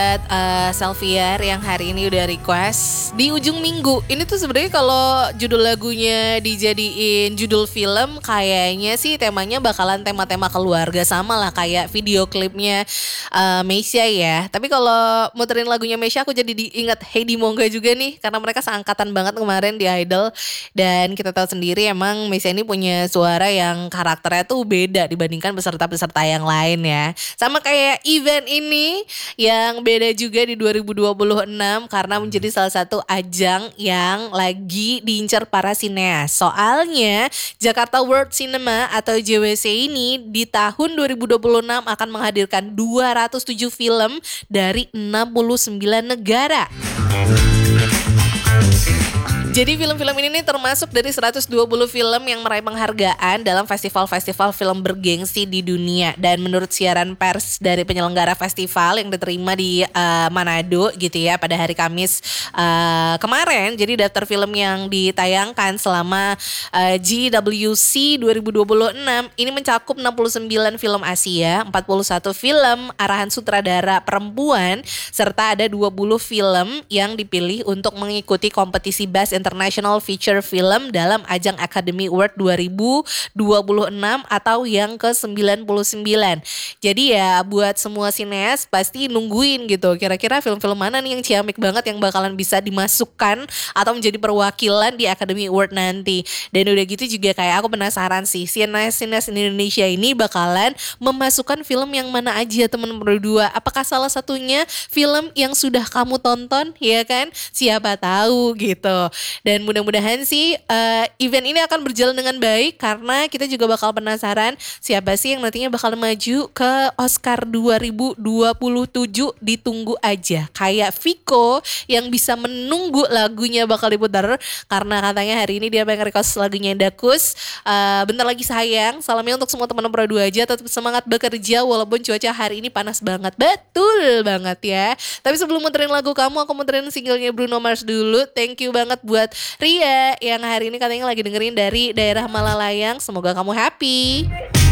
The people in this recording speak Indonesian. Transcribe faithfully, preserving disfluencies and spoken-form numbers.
buat uh, Selviar yang hari ini udah request di ujung minggu. Ini tuh sebenarnya kalau judul lagunya dijadiin judul film, kayaknya sih temanya bakalan tema-tema keluarga, sama lah kayak video klipnya uh, Meisya ya. Tapi kalau muterin lagunya Meisya aku jadi diingat Heidi Mongga juga nih, karena mereka seangkatan banget kemarin di Idol. Dan kita tahu sendiri emang Meisya ini punya suara yang karakternya tuh beda dibandingkan peserta-peserta yang lain ya. Sama kayak event ini yang beda juga di dua ribu dua puluh enam karena menjadi salah satu ajang yang lagi diincar para sineas. Soalnya Jakarta World Cinema atau J W C ini di tahun dua ribu dua puluh enam akan menghadirkan dua ratus tujuh film dari enam puluh sembilan negara. Jadi film-film ini nih termasuk dari seratus dua puluh film yang meraih penghargaan dalam festival-festival film bergengsi di dunia. Dan menurut siaran pers dari penyelenggara festival yang diterima di uh, Manado gitu ya pada hari Kamis uh, kemarin. Jadi daftar film yang ditayangkan selama uh, G W C dua ribu dua puluh enam ini mencakup enam puluh sembilan film Asia, empat puluh satu film arahan sutradara perempuan, serta ada dua puluh film yang dipilih untuk mengikuti kompetisi Best International Feature Film dalam ajang Academy Award dua ribu dua puluh enam atau yang ke sembilan puluh sembilan. Jadi ya buat semua sineas pasti nungguin gitu, kira-kira film-film mana nih yang ciamik banget yang bakalan bisa dimasukkan atau menjadi perwakilan di Academy Award nanti. Dan udah gitu juga kayak aku penasaran sih, sineas-sineas Indonesia ini bakalan memasukkan film yang mana aja teman berdua. Apakah salah satunya film yang sudah kamu tonton ya kan? Siapa tahu gitu. Dan mudah-mudahan sih uh, event ini akan berjalan dengan baik karena kita juga bakal penasaran siapa sih yang nantinya bakal maju ke Oscar dua ribu dua puluh tujuh. Ditunggu aja. Kayak Viko yang bisa menunggu lagunya bakal diputar karena katanya hari ini dia pengen request lagunya Dakus. Uh, bentar lagi sayang. Salamnya untuk semua teman-teman Pro dua aja, tetap semangat bekerja walaupun cuaca hari ini panas banget. Betul banget ya. Tapi sebelum muterin lagu kamu, aku muterin singlenya Bruno Mars dulu. Thank you banget buat Ria yang hari ini katanya lagi dengerin dari daerah Malalayang. Semoga kamu happy.